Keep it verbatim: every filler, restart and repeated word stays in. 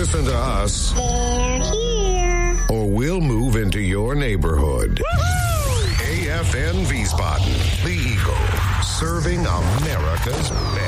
listen to us. They're here. Or we'll move into your neighborhood. Woohoo! A F N Wiesbaden, the Eagle, serving America's best.